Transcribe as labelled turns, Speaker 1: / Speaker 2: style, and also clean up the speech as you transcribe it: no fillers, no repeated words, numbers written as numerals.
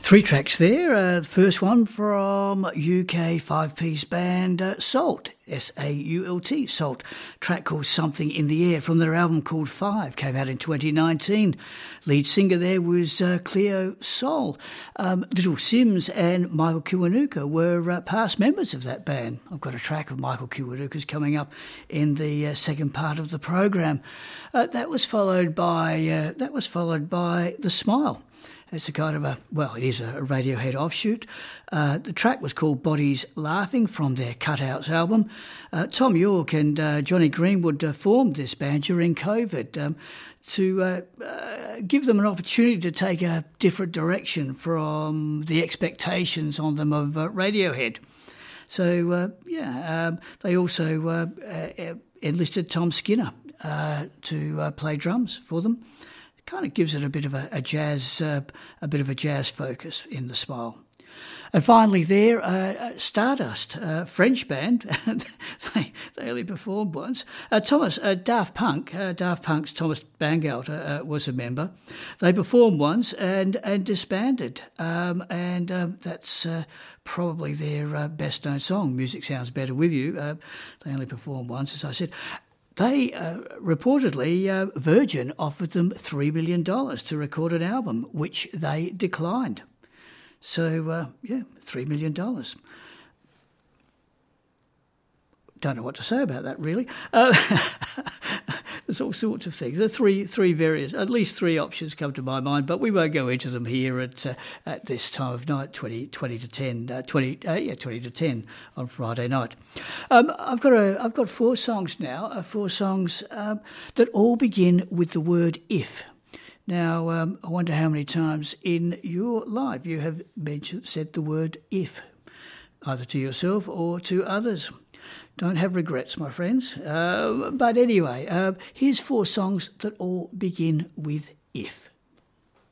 Speaker 1: Three tracks there. The first one from UK five-piece band Salt, S-A-U-L-T, Salt. Track called Something in the Air from their album called Five, came out in 2019. Lead singer there was Cleo Sol. Little Sims and Michael Kiwanuka were past members of that band. I've got a track of Michael Kiwanuka's coming up in the second part of the program. That was followed by The Smile. It's a kind of it is a Radiohead offshoot. The track was called Bodies Laughing from their Cutouts album. Tom York and Johnny Greenwood formed this band during COVID to give them an opportunity to take a different direction from the expectations on them of Radiohead. So, they also enlisted Tom Skinner to play drums for them. Kind of gives it a bit of a jazz focus in The Smile. And finally there, Stardust, French band, they only performed once. Daft Punk's Thomas Bangalter was a member. They performed once and disbanded, and that's probably their best known song, Music Sounds Better With You. They only performed once, as I said. They reportedly, Virgin offered them $3 million to record an album, which they declined. So, $3 million. Don't know what to say about that, really. There's all sorts of things. There are at least three options come to my mind, but we won't go into them here at this time of night, 20 to 10 on Friday night. I've got four songs now, that all begin with the word if. Now, I wonder how many times in your life you have said the word if, either to yourself or to others. Don't have regrets, my friends. But anyway, here's four songs that all begin with if.